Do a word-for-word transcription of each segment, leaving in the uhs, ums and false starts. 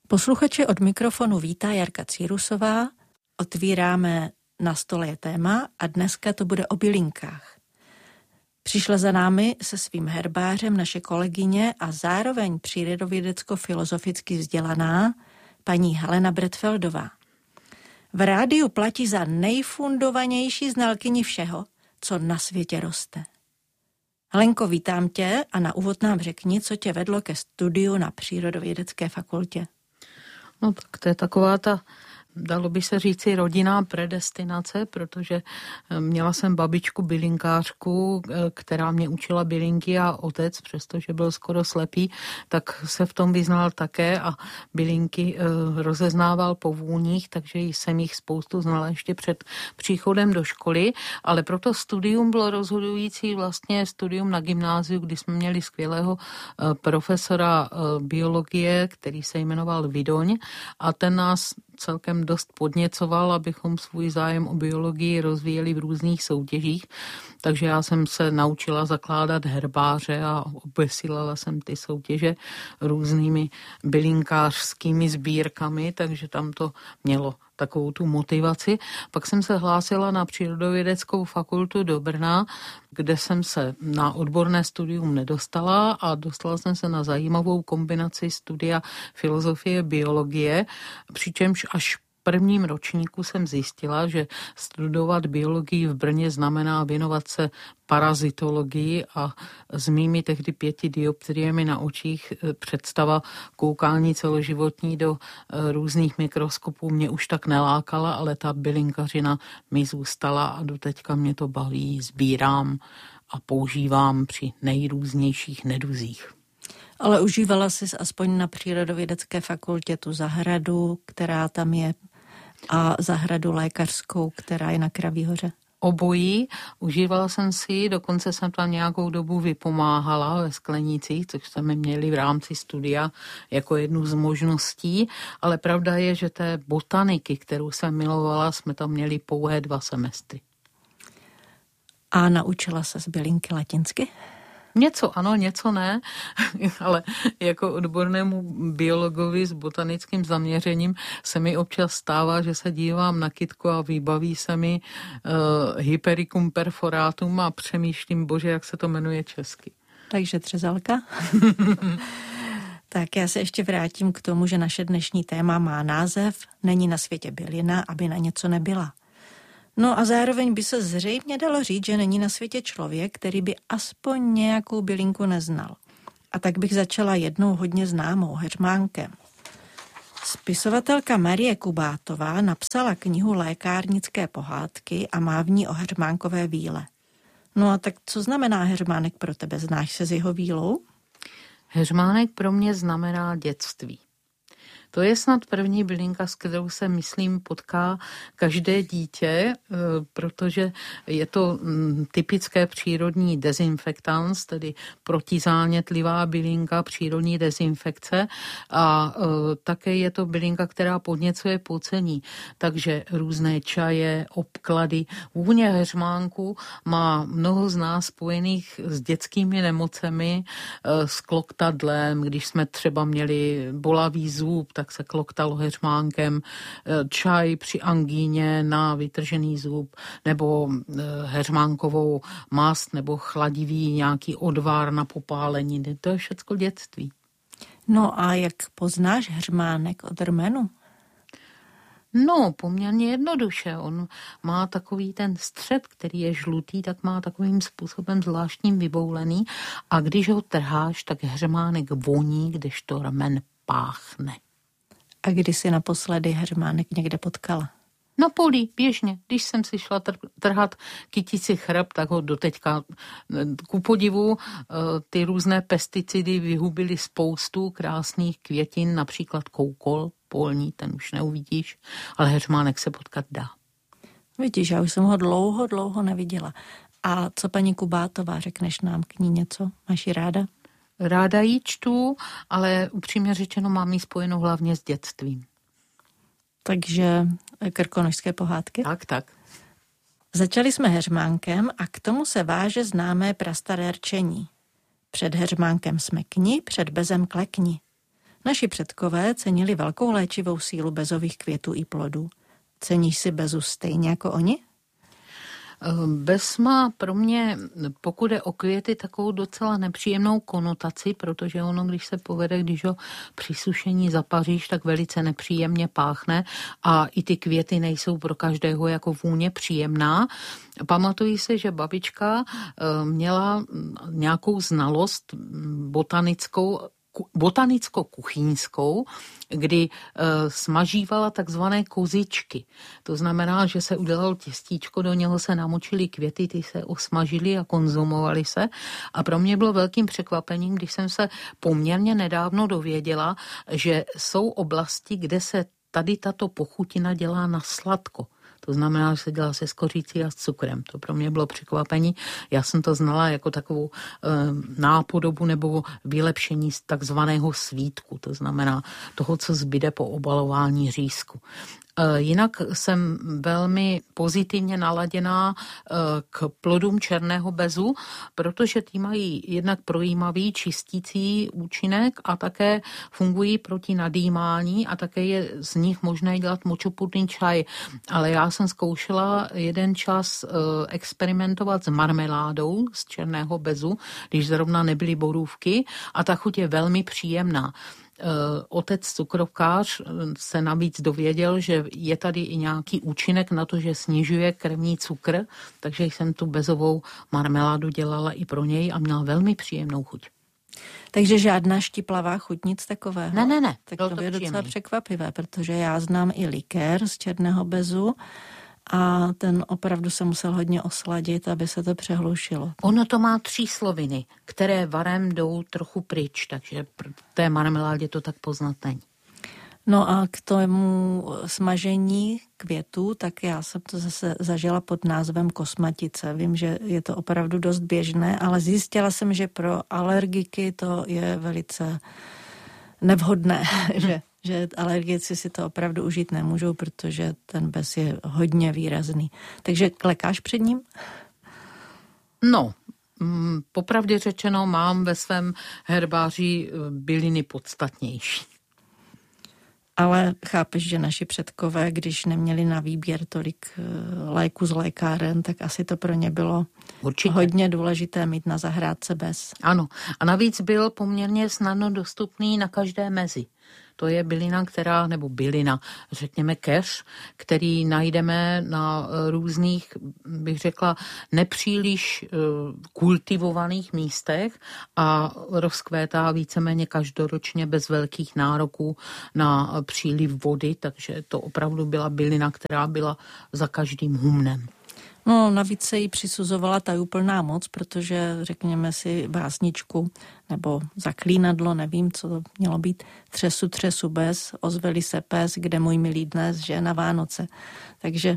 Posluchače, od mikrofonu vítá Jarka Círusová. Otvíráme Na stole je téma a dneska to bude o bylinkách. Přišla za námi se svým herbářem naše kolegyně a zároveň přírodovědecko-filozoficky vzdělaná paní Helena Bretfeldová. V rádiu platí za nejfundovanější znalkyni všeho, co na světě roste. Helenko, vítám tě a na úvod nám řekni, co tě vedlo ke studiu na Přírodovědecké fakultě. No tak to je taková ta, dalo by se říci, rodinná predestinace, protože měla jsem babičku bylinkářku, která mě učila bylinky, a otec, přestože byl skoro slepý, tak se v tom vyznal také a bylinky rozeznával po vůních, takže jsem jich spoustu znala ještě před příchodem do školy, ale proto studium bylo rozhodující vlastně studium na gymnáziu, kdy jsme měli skvělého profesora biologie, který se jmenoval Vidoň, a ten nás celkem dost podněcoval, abychom svůj zájem o biologii rozvíjeli v různých soutěžích. Takže já jsem se naučila zakládat herbáře a obesílala jsem ty soutěže různými bylinkářskými sbírkami, takže tam to mělo takovou tu motivaci. Pak jsem se hlásila na Přírodovědeckou fakultu do Brna, kde jsem se na odborné studium nedostala a dostala jsem se na zajímavou kombinaci studia filozofie biologie, přičemž až v prvním ročníku jsem zjistila, že studovat biologii v Brně znamená věnovat se parazitologii a s mými tehdy pěti dioptriemi na očích představa koukání celoživotní do různých mikroskopů mě už tak nelákala, ale ta bylinkařina mi zůstala a doteďka mě to baví, sbírám a používám při nejrůznějších neduzích. Ale užívala jsi aspoň na Přírodovědecké fakultě tu zahradu, která tam je, a zahradu lékařskou, která je na Kraví hoře? Obojí. Užívala jsem si, dokonce jsem tam nějakou dobu vypomáhala ve sklenících, což jsme měli v rámci studia jako jednu z možností, ale pravda je, že té botaniky, kterou jsem milovala, jsme tam měli pouhé dva semestry. A naučila se z bylinky latinsky? Něco ano, něco ne, ale jako odbornému biologovi s botanickým zaměřením se mi občas stává, že se dívám na kytku a vybaví se mi uh, Hypericum perforatum a přemýšlím, bože, jak se to jmenuje česky. Takže třezalka? Tak já se ještě vrátím k tomu, že naše dnešní téma má název Není na světě bylina, aby na něco nebyla. No a zároveň by se zřejmě dalo říct, že není na světě člověk, který by aspoň nějakou bylinku neznal. A tak bych začala jednou hodně známou, heřmánkem. Spisovatelka Marie Kubátová napsala knihu Lékárnické pohádky a má v ní o heřmánkové víle. No a tak co znamená heřmánek pro tebe? Znáš se s jeho vílou? Heřmánek pro mě znamená dětství. To je snad první bylinka, s kterou se, myslím, potká každé dítě, protože je to typické přírodní dezinfektans, tedy protizánětlivá bylinka, přírodní dezinfekce, a také je to bylinka, která podněcuje pocení. Takže různé čaje, obklady, vůně heřmánku má mnoho z nás spojených s dětskými nemocemi, s kloktadlem, když jsme třeba měli bolavý zub, tak se kloktalo heřmánkem, čaj při angíně na vytržený zub, nebo heřmánkovou mast, nebo chladivý nějaký odvar na popálení. To je všecko dětství. No a jak poznáš heřmánek od rmenu? No, poměrně jednoduše. On má takový ten střed, který je žlutý, tak má takovým způsobem zvláštním vyboulený, a když ho trháš, tak heřmánek voní, kdežto rmen páchne. A kdy jsi naposledy heřmánek někde potkala? Na poli, běžně. Když jsem si šla trhat kytici chrb, tak ho doteďka, ku podivu, ty různé pesticidy vyhubily spoustu krásných květin, například koukol polní, ten už neuvidíš, ale heřmánek se potkat dá. Vidíš, já už jsem ho dlouho, dlouho neviděla. A co paní Kubátová, řekneš nám k ní něco? Máš ji ráda? Ráda ji čtu, ale upřímně řečeno mám ji spojenou hlavně s dětstvím. Takže krkonošské pohádky? Tak, tak. Začali jsme heřmánkem a k tomu se váže známé prastaré rčení. Před heřmánkem smekni, před bezem klekni. Naši předkové cenili velkou léčivou sílu bezových květů i plodů. Ceníš si bezu stejně jako oni? Bez má pro mě, pokud je o květy, takovou docela nepříjemnou konotaci, protože ono, když se povede, když ho při sušení zapaříš, tak velice nepříjemně páchne a i ty květy nejsou pro každého jako vůně příjemná. Pamatuji se, že babička měla nějakou znalost botanickou, botanicko-kuchyňskou, kdy e, smažívala takzvané kozičky. To znamená, že se udělalo těstíčko, do něho se namočily květy, ty se osmažily a konzumovaly se. A pro mě bylo velkým překvapením, když jsem se poměrně nedávno dověděla, že jsou oblasti, kde se tady tato pochutina dělá na sladko. To znamená, že se dělá se skořící a s cukrem. To pro mě bylo překvapení. Já jsem to znala jako takovou e, nápodobu nebo vylepšení z takzvaného svítku. To znamená toho, co zbyde po obalování řízku. Jinak jsem velmi pozitivně naladěná k plodům černého bezu, protože ty mají jednak projímavý, čistící účinek a také fungují proti nadýmání a také je z nich možné dělat močopudný čaj. Ale já jsem zkoušela jeden čas experimentovat s marmeládou z černého bezu, když zrovna nebyly borůvky a ta chuť je velmi příjemná. Otec cukrovkář se navíc dověděl, že je tady i nějaký účinek na to, že snižuje krevní cukr, takže jsem tu bezovou marmeládu dělala i pro něj a měla velmi příjemnou chuť. Takže žádná štiplavá chuť, nic takového? Ne, ne, ne. Tak to, to je docela překvapivé, protože já znám i likér z černého bezu, a ten opravdu se musel hodně osladit, aby se to přehlušilo. Ono to má třísloviny, které varem jdou trochu pryč, takže v té marmeládě to tak poznat není. No a k tomu smažení květů, tak já jsem to zase zažila pod názvem kosmatice. Vím, že je to opravdu dost běžné, ale zjistila jsem, že pro alergiky to je velice nevhodné, že že alergici si to opravdu užít nemůžou, protože ten bez je hodně výrazný. Takže klekáš před ním? No, popravdě řečeno mám ve svém herbáři byliny podstatnější. Ale chápeš, že naši předkové, když neměli na výběr tolik léků z lékáren, tak asi to pro ně bylo určitě hodně důležité mít na zahrádce bez. Ano, a navíc byl poměrně snadno dostupný na každé mezi. To je bylina, která, nebo bylina, řekněme keř, který najdeme na různých, bych řekla, nepříliš kultivovaných místech a rozkvétá víceméně každoročně bez velkých nároků na příliv vody, takže to opravdu byla bylina, která byla za každým humnem. No, navíc se jí přisuzovala tajuplná moc, protože, řekněme si, básničku nebo zaklínadlo, nevím, co to mělo být, třesu, třesu bez, ozveli se pes, kde můj milý dnes, že na Vánoce. Takže e,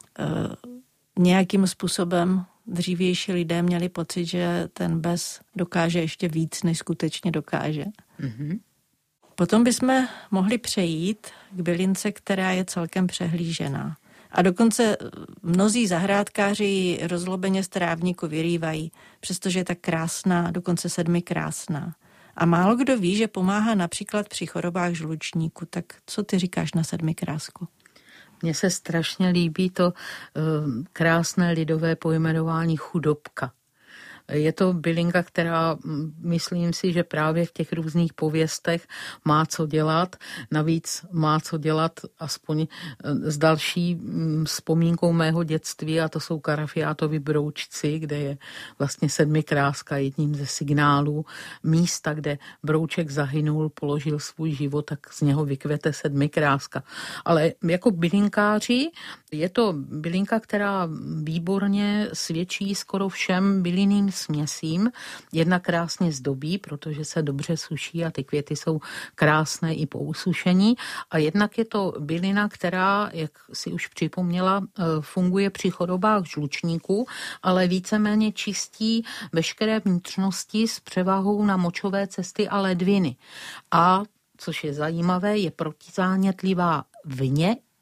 nějakým způsobem dřívější lidé měli pocit, že ten bez dokáže ještě víc, než skutečně dokáže. Mm-hmm. Potom bychom mohli přejít k bylince, která je celkem přehlížená. A dokonce mnozí zahrádkáři rozlobeně z trávníku vyrývají, přestože je tak krásná, dokonce sedmi krásná. A málo kdo ví, že pomáhá například při chorobách žlučníku. Tak co ty říkáš na sedmi krásku? Mně se strašně líbí to uh, krásné lidové pojmenování chudobka. Je to bylinka, která, myslím si, že právě v těch různých pověstech má co dělat. Navíc má co dělat aspoň s další vzpomínkou mého dětství, a to jsou Karafiátovi broučci, kde je vlastně sedmikráska jedním ze signálů místa, kde brouček zahynul, položil svůj život, tak z něho vykvete sedmikráska. Ale jako bylinkáři je to bylinka, která výborně svědčí skoro všem bylinným směsím. Jedna krásně zdobí, protože se dobře suší a ty květy jsou krásné i po usušení. A jednak je to bylina, která, jak si už připomněla, funguje při chorobách žlučníku, ale víceméně čistí veškeré vnitřnosti s převahou na močové cesty a ledviny. A, což je zajímavé, je protizánětlivá vně i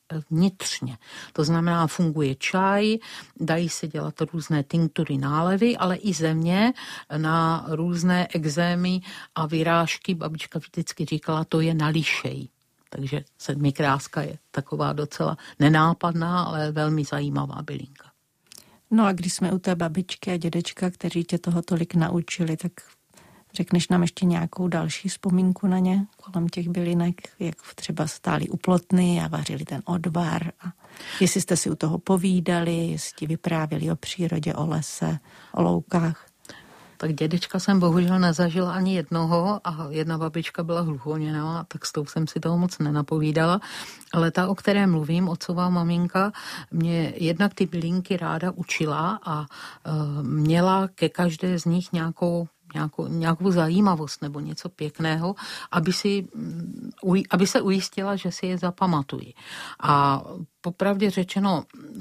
vnitřně. To znamená, funguje čaj, dají se dělat různé tinktury, nálevy, ale i země na různé exémy a vyrážky. Babička vždycky říkala, to je na lišej. Takže sedmikráska je taková docela nenápadná, ale velmi zajímavá bylinka. No a když jsme u té babičky a dědečka, kteří tě toho tolik naučili, tak řekneš nám ještě nějakou další vzpomínku na ně kolem těch bylinek, jak třeba stáli u plotny a vařili ten odvar. A jestli jste si u toho povídali, jestli ti vyprávěli o přírodě, o lese, o loukách. Tak dědečka jsem bohužel nezažila ani jednoho a jedna babička byla hluchoněná, tak s tou jsem si toho moc nenapovídala. Ale ta, o které mluvím, otcová maminka, mě jednak ty bylinky ráda učila a uh, měla ke každé z nich nějakou Nějakou, nějakou zajímavost nebo něco pěkného, aby, si, aby se ujistila, že si je zapamatují. A popravdě řečeno,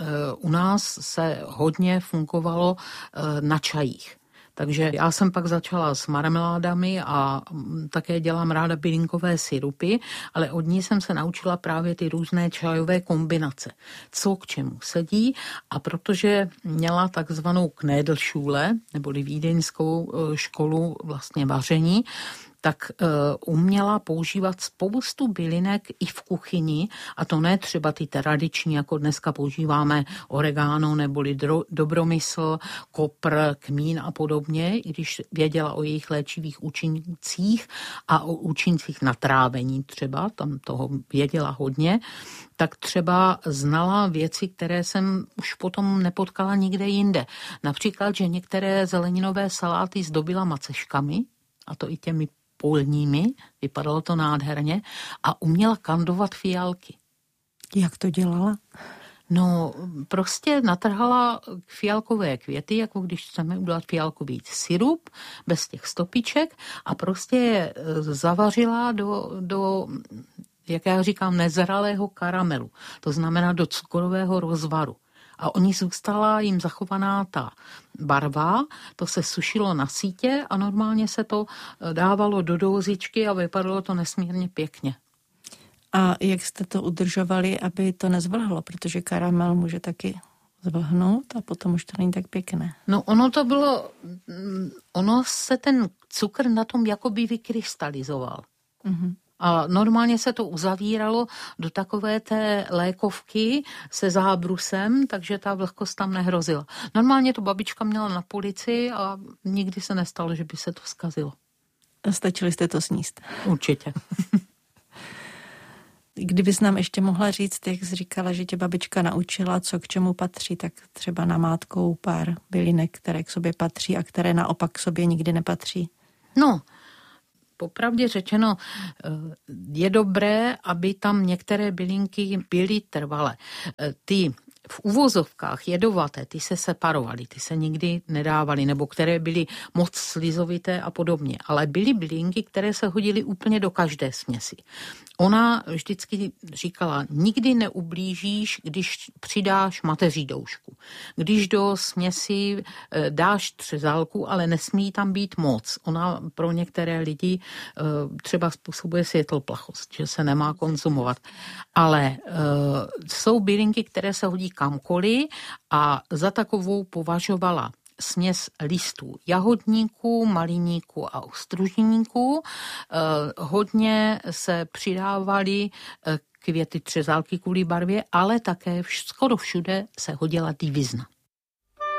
u nás se hodně fungovalo na čajích. Takže já jsem pak začala s marmeládami a také dělám ráda bylinkové sirupy, ale od ní jsem se naučila právě ty různé čajové kombinace. Co k čemu sedí a protože měla takzvanou Knödelschule, neboli vídeňskou školu vlastně vaření, tak uh, uměla používat spoustu bylinek i v kuchyni, a to ne třeba ty tradiční, jako dneska používáme oregano neboli dro, dobromysl, kopr, kmín a podobně, i když věděla o jejich léčivých účincích a o účincích na trávení třeba, tam toho věděla hodně, tak třeba znala věci, které jsem už potom nepotkala nikde jinde. Například, že některé zeleninové saláty zdobila maceškami, a to i těmi polními, vypadalo to nádherně, a uměla kandovat fialky. Jak to dělala? No, prostě natrhala fialkové květy, jako když chceme udělat fialkový sirup, bez těch stopiček, a prostě je zavařila do, do, jak já říkám, nezralého karamelu. To znamená do cukrového rozvaru. A oni zůstala jim zachovaná ta barva, to se sušilo na sítě a normálně se to dávalo do dózičky a vypadalo to nesmírně pěkně. A jak jste to udržovali, aby to nezvlhlo, protože karamel může taky zvlhnout a potom už to není tak pěkné. No ono to bylo, ono se ten cukr na tom jakoby vykrystalizoval. Mhm. A normálně se to uzavíralo do takové té lékovky se zábrusem, takže ta vlhkost tam nehrozila. Normálně to babička měla na polici a nikdy se nestalo, že by se to zkazilo. Stačili jste to sníst? Určitě. Kdybys nám ještě mohla říct, jak jsi říkala, že tě babička naučila, co k čemu patří, tak třeba namátkou pár bylinek, které k sobě patří a které naopak k sobě nikdy nepatří. No, popravdě řečeno, je dobré, aby tam některé bylinky byly trvalé. Ty v uvozovkách jedovaté, ty se separovaly, ty se nikdy nedávaly, nebo které byly moc slizovité a podobně. Ale byly bylinky, které se hodily úplně do každé směsi. Ona vždycky říkala, nikdy neublížíš, když přidáš mateří doušku. Když do směsi dáš třezálku, ale nesmí tam být moc. Ona pro některé lidi třeba způsobuje světlplachost, že se nemá konzumovat. Ale jsou bylinky, které se hodí kamkoliv a za takovou považovala směs listů jahodníků, maliníků a ostružníků. Eh, hodně se přidávaly eh, květy třezálky kvůli barvě, ale také vš- skoro všude se hodila divizna.